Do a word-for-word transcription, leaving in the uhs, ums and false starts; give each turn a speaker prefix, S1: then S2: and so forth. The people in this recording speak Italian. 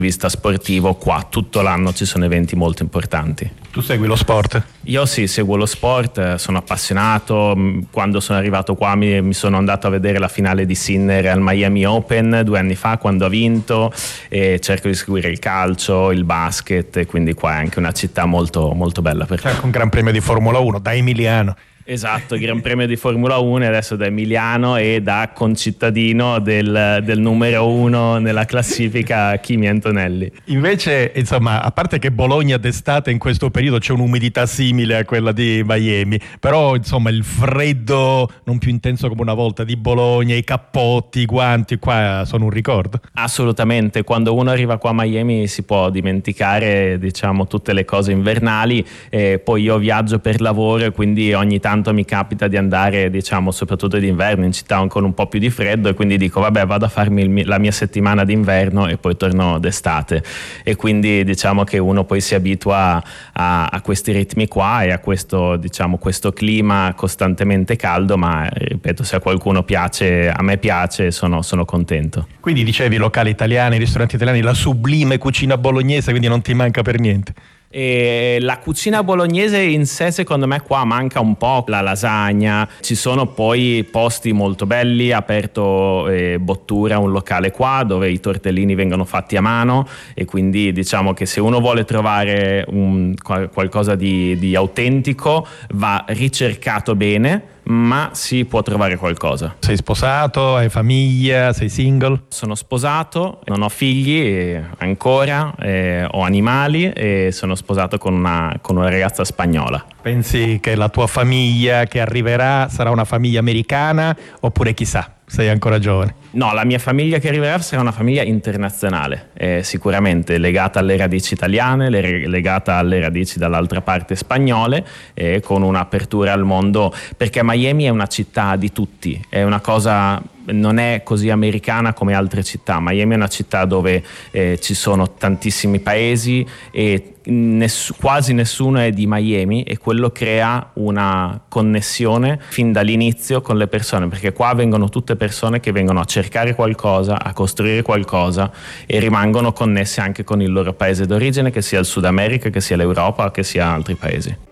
S1: vista sportivo qua tutto l'anno ci sono eventi molto importanti.
S2: Tu segui lo sport?
S1: Io sì, seguo lo sport, sono appassionato. Quando sono arrivato qua mi, mi sono andato a vedere la finale di Sinner al Miami Open due anni fa quando ha vinto, e cerco di seguire il calcio, il basket, e quindi qua è anche una città molto, molto bella per
S2: C'è anche un gran premio di Formula uno da emiliano.
S1: Esatto, il Gran Premio di Formula uno, e adesso da emiliano e da concittadino del, del numero uno nella classifica Kimi Antonelli.
S2: Invece, insomma, a parte che Bologna d'estate in questo periodo c'è un'umidità simile a quella di Miami, però insomma il freddo non più intenso come una volta di Bologna, i cappotti, i guanti, qua sono un ricordo.
S1: Assolutamente, quando uno arriva qua a Miami si può dimenticare, diciamo, tutte le cose invernali. E poi io viaggio per lavoro e quindi ogni tanto mi capita di andare, diciamo, soprattutto d'inverno in città con un po' più di freddo, e quindi dico vabbè, vado a farmi il mio, la mia settimana d'inverno e poi torno d'estate, e quindi diciamo che uno poi si abitua a, a questi ritmi qua e a questo, diciamo, questo clima costantemente caldo, ma ripeto, se a qualcuno piace, a me piace, sono, sono contento.
S2: Quindi dicevi locali italiani, ristoranti italiani, la sublime cucina bolognese, quindi non ti manca per niente.
S1: E la cucina bolognese in sé, secondo me, qua manca un po', la lasagna. Ci sono poi posti molto belli, aperto eh, Bottura, un locale qua dove i tortellini vengono fatti a mano, e quindi diciamo che se uno vuole trovare un, qualcosa di, di autentico va ricercato bene, ma si può trovare qualcosa.
S2: Sei sposato, hai famiglia, sei single?
S1: Sono sposato, non ho figli eh, ancora, eh, ho animali, e sono sposato con una, con una ragazza spagnola.
S2: Pensi che la tua famiglia che arriverà sarà una famiglia americana, oppure chissà, sei ancora giovane?
S1: No, la mia famiglia che arriverà sarà una famiglia internazionale, eh, sicuramente legata alle radici italiane, le, legata alle radici dall'altra parte spagnole, e eh, con un'apertura al mondo, perché Miami è una città di tutti, è una cosa, non è così americana come altre città. Miami è una città dove eh, ci sono tantissimi paesi e ness- quasi nessuno è di Miami, e quello crea una connessione fin dall'inizio con le persone, perché qua vengono tutte persone che vengono a cercare qualcosa, a costruire qualcosa, e rimangono connesse anche con il loro paese d'origine, che sia il Sud America, che sia l'Europa, che sia altri paesi.